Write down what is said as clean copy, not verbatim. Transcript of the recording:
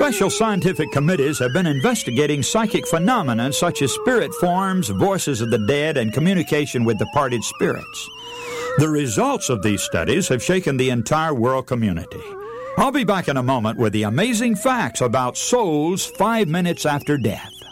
Special scientific committees have been investigating psychic phenomena such as spirit forms, voices of the dead, and communication with departed spirits. The results of these studies have shaken the entire world community. I'll be back in a moment with the amazing facts about souls 5 minutes after death.